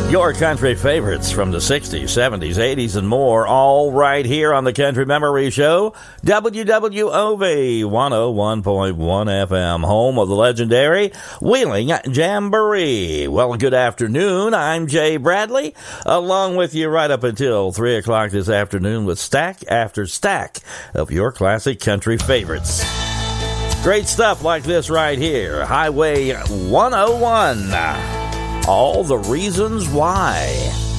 Your country favorites from the 60s, 70s, 80s, and more, all right here on the Country Memory Show, WWOV 101.1 FM, home of the legendary Wheeling Jamboree. Well, good afternoon. I'm Jay Bradley, along with you right up until 3 o'clock this afternoon with stack after stack of your classic country favorites. Great stuff like this right here, Highway 101. All the reasons why.